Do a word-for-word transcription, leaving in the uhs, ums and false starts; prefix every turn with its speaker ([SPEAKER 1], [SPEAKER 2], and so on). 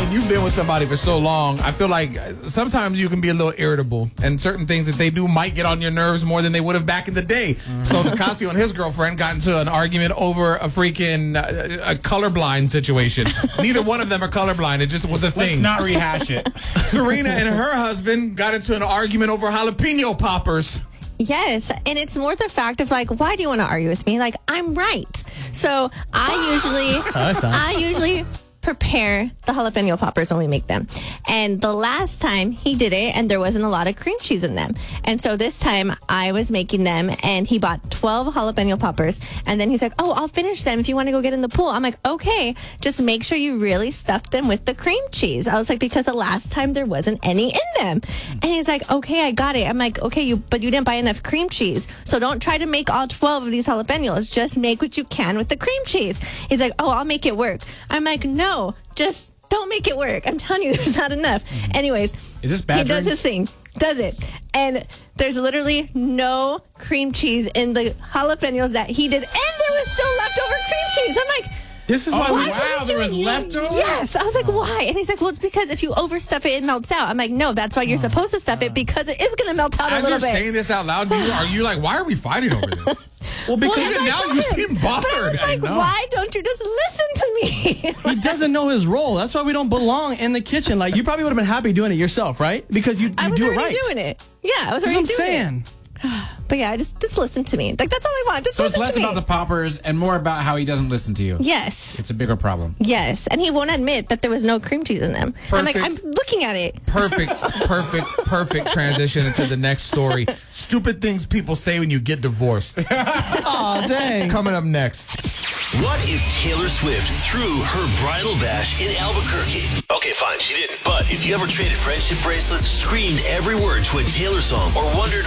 [SPEAKER 1] when you've been with somebody for so long, I feel like sometimes you can be a little irritable, and certain things that they do might get on your nerves more than they would have back in the day. Mm-hmm. So Nicasio and his girlfriend got into an argument over a freaking uh, a colorblind situation. Neither one of them are colorblind. It just was a thing.
[SPEAKER 2] Let's not rehash it.
[SPEAKER 1] Serena and her husband got into an argument over jalapeno poppers.
[SPEAKER 3] Yes, and it's more the fact of like, why do you want to argue with me? Like, I'm right. So I usually, I usually prepare the jalapeno poppers when we make them. And the last time he did it, and there wasn't a lot of cream cheese in them. And so this time I was making them, and he bought twelve jalapeno poppers. And then he's like, oh, I'll finish them if you want to go get in the pool. I'm like, okay, just make sure you really stuff them with the cream cheese. I was like, because the last time there wasn't any in them. And he's like, okay, I got it. I'm like, okay, you, but you didn't buy enough cream cheese. So don't try to make all twelve of these jalapenos. Just make what you can with the cream cheese. He's like, oh, I'll make it work. I'm like, no. Just don't make it work. I'm telling you, there's not enough. Anyways,
[SPEAKER 2] is this bad?
[SPEAKER 3] He does his thing, does it, and there's literally no cream cheese in the jalapenos that he did, and there was still leftover cream cheese. I'm like,
[SPEAKER 2] this is why.
[SPEAKER 3] Oh,
[SPEAKER 2] we, wow, there was leftover.
[SPEAKER 3] Yes, I was like, why? And he's like, well, it's because if you overstuff it, it melts out. I'm like, no, that's why you're supposed to stuff it, because it is going to melt out
[SPEAKER 1] As
[SPEAKER 3] a little
[SPEAKER 1] you're
[SPEAKER 3] bit.
[SPEAKER 1] saying this out loud, you, are you like, why are we fighting over this?
[SPEAKER 2] Well, because
[SPEAKER 3] well,
[SPEAKER 1] even now you seem bothered.
[SPEAKER 3] But I was like,
[SPEAKER 2] I
[SPEAKER 3] why don't you just listen to me?
[SPEAKER 4] He doesn't know his role. That's why we don't belong in the kitchen. Like, you probably would have been happy doing it yourself, right? Because you, you
[SPEAKER 3] I was
[SPEAKER 4] do it
[SPEAKER 3] already
[SPEAKER 4] right.
[SPEAKER 3] doing it. Yeah, I was
[SPEAKER 4] That's
[SPEAKER 3] already
[SPEAKER 4] what I'm
[SPEAKER 3] doing
[SPEAKER 4] saying.
[SPEAKER 3] it. But yeah, just just listen to me. Like, that's all I want. Just
[SPEAKER 2] So it's
[SPEAKER 3] listen
[SPEAKER 2] less
[SPEAKER 3] to me.
[SPEAKER 2] about the poppers and more about how he doesn't listen to you.
[SPEAKER 3] Yes.
[SPEAKER 2] It's a bigger problem.
[SPEAKER 3] Yes. And he won't admit that there was no cream cheese in them. I'm like,
[SPEAKER 1] Perfect.
[SPEAKER 3] I'm looking at it.
[SPEAKER 1] Perfect, perfect, perfect transition into the next story. Stupid things people say when you get divorced.
[SPEAKER 4] Oh, dang.
[SPEAKER 1] Coming up next.
[SPEAKER 5] What if Taylor Swift threw her bridal bash in Albuquerque? Okay, fine, she didn't. But if you ever traded friendship bracelets, screamed every word to a Taylor song, or wondered